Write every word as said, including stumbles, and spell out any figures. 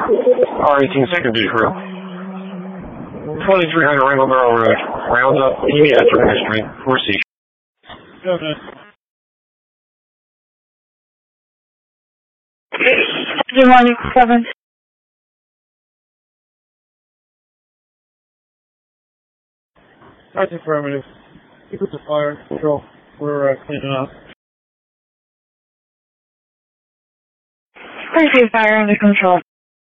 R eighteen second B crew. twenty-three hundred Rainbow Barrel Road. Round up pediatric history for seizure. Okay. Good morning, seven. That's affirmative. Keep it to fire control. We're uh, cleaning up. Thank you, fire under control.